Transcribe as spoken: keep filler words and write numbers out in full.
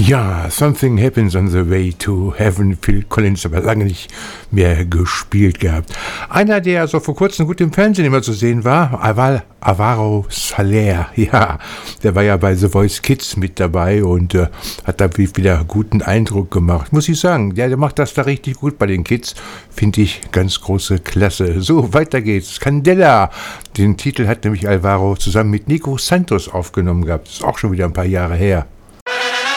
Ja, Something Happens on the Way to Heaven. Phil Collins, aber lange nicht mehr gespielt gehabt. Einer, der so vor kurzem gut im Fernsehen immer zu sehen war, Aval Alvaro Soler. Ja, der war ja bei The Voice Kids mit dabei und äh, hat da wieder guten Eindruck gemacht. Muss ich sagen, der, der macht das da richtig gut bei den Kids. Finde ich ganz große Klasse. So, weiter geht's. Candela. Den Titel hat nämlich Alvaro zusammen mit Nico Santos aufgenommen gehabt. Ist auch schon wieder ein paar Jahre her.